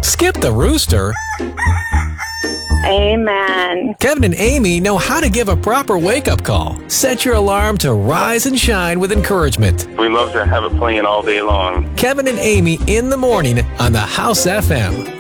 Skip the rooster. Amen. Kevin and Amy know how to give a proper wake-up call. Set your alarm to rise and shine with encouragement. We love to have it playing all day long. Kevin and Amy in the morning on the House FM.